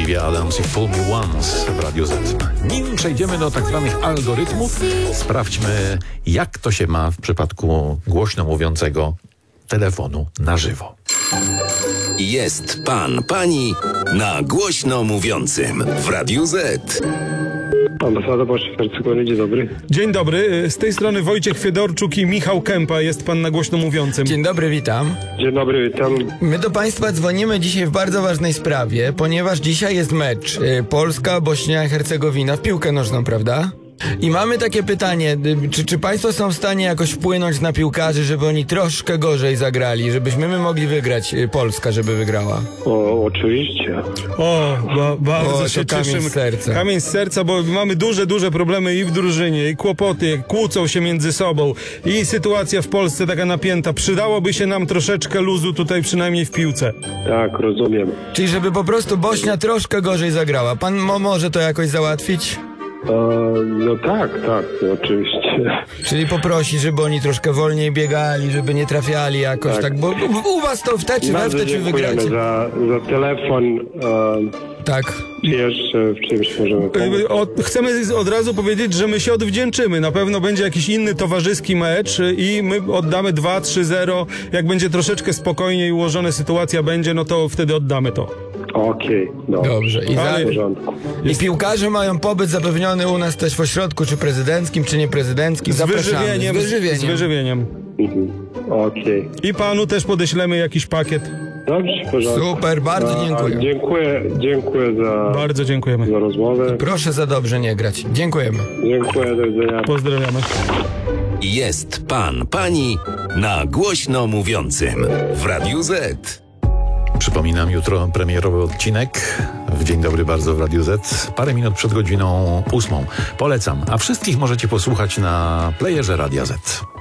Olivia Adams i Fool Me Once w Radiu Z. Nim przejdziemy do tak zwanych algorytmów, sprawdźmy, jak to się ma w przypadku głośno mówiącego telefonu na żywo. Jest pan, pani na głośno mówiącym w Radiu Z. Ambasada Bośni-Hercegowiny, dzień dobry. Dzień dobry, z tej strony Wojciech Fiedorczuk i Michał Kępa, jest pan na głośno mówiącym. Dzień dobry, witam. Dzień dobry, witam. My do państwa dzwonimy dzisiaj w bardzo ważnej sprawie, ponieważ dzisiaj jest mecz Polska-Bośnia-Hercegowina w piłkę nożną, prawda? I mamy takie pytanie, czy państwo są w stanie jakoś wpłynąć na piłkarzy, żeby oni troszkę gorzej zagrali, żebyśmy my mogli wygrać, Polska, żeby wygrała? Oczywiście. Bardzo się to kamień cieszymy. z serca. Kamień z serca, bo mamy duże problemy i w drużynie, i kłopoty, kłócą się między sobą i sytuacja w Polsce taka napięta. Przydałoby się nam troszeczkę luzu tutaj, przynajmniej w piłce. Tak, rozumiem. Czyli żeby po prostu Bośnia troszkę gorzej zagrała. Pan może to jakoś załatwić? No tak, oczywiście. Czyli poprosi, żeby oni troszkę wolniej biegali, żeby nie trafiali jakoś tak, bo u was to w te czy we w Bardzo te czy dziękujemy wygracie. za telefon. Tak. Czy jeszcze w czymś możemy pomóc? Chcemy od razu powiedzieć, że my się odwdzięczymy. Na pewno będzie jakiś inny towarzyski mecz i my oddamy 2-3-0. Jak będzie troszeczkę spokojniej ułożona sytuacja będzie, no to wtedy oddamy to. Okej, Dobrze. w porządku. I piłkarze mają pobyt zapewniony u nas też w ośrodku, czy prezydenckim, czy nieprezydenckim. Zapraszamy. Z wyżywieniem. Okej. I panu też podeślemy jakiś pakiet. Dobrze, w porządku. Super, bardzo dziękuję. Dziękuję Bardzo dziękujemy. za rozmowę. Proszę za dobrze nie grać. Dziękujemy. Dziękuję, do widzenia. Pozdrawiamy. Jest pan, pani na głośno mówiącym w Radiu Z. Przypominam, jutro premierowy odcinek w Dzień Dobry Bardzo w Radiu Z. Parę minut przed godziną 8. Polecam, a wszystkich możecie posłuchać na playerze Radia Z.